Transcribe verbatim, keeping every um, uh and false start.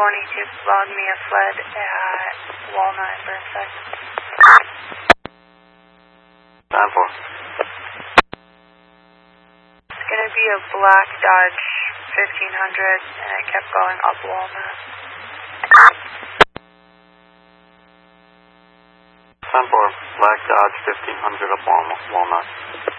forty-two logged me a sled at Walnut and Burnside. nine four. It's going to be a black Dodge fifteen hundred, and I kept going up Walnut. ten four, black Dodge fifteen hundred up Walnut.